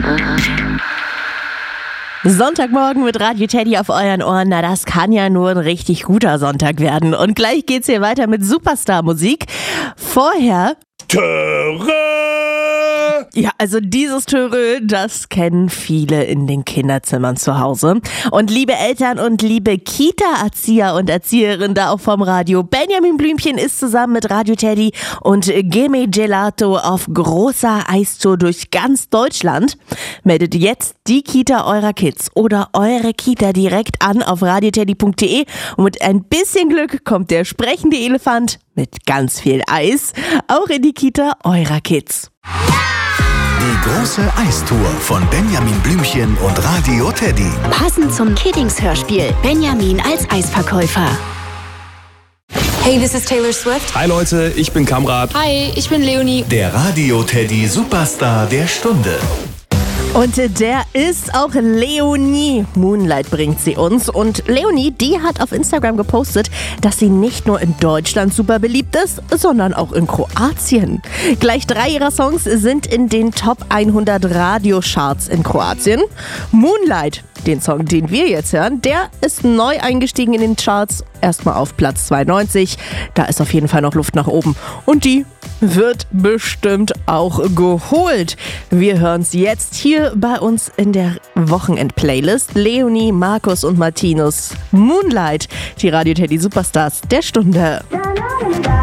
Sonntagmorgen mit Radio Teddy auf euren Ohren. Na, das kann ja nur ein richtig guter Sonntag werden. Und gleich geht's hier weiter mit Superstar-Musik. Vorher... Töre! Ja, also dieses Törö, das kennen viele in den Kinderzimmern zu Hause. Und liebe Eltern und liebe Kita-Erzieher und Erzieherinnen da auch vom Radio, Benjamin Blümchen ist zusammen mit Radio Teddy und Gimme Gelato auf großer Eistour durch ganz Deutschland. Meldet jetzt die Kita eurer Kids oder eure Kita direkt an auf radioteddy.de und mit ein bisschen Glück kommt der sprechende Elefant mit ganz viel Eis auch in die Kita eurer Kids. Die große Eistour von Benjamin Blümchen und Radio Teddy. Passend zum Kiddings-Hörspiel. Benjamin als Eisverkäufer. Hey, this is Taylor Swift. Hi Leute, ich bin Kamrat. Hi, ich bin Leonie. Der Radio Teddy Superstar der Stunde. Und der ist auch Leonie. Moonlight bringt sie uns. Und Leonie, die hat auf Instagram gepostet, dass sie nicht nur in Deutschland super beliebt ist, sondern auch in Kroatien. Gleich 3 ihrer Songs sind in den Top 100 Radiocharts in Kroatien. Moonlight, den Song, den wir jetzt hören, der ist neu eingestiegen in den Charts. Erstmal auf Platz 92. Da ist auf jeden Fall noch Luft nach oben. Und die wird bestimmt auch geholt. Wir hören es jetzt hier bei uns in der Wochenend-Playlist. Leonie, Markus und Martinus. Moonlight, die Radio Teddy Superstars der Stunde.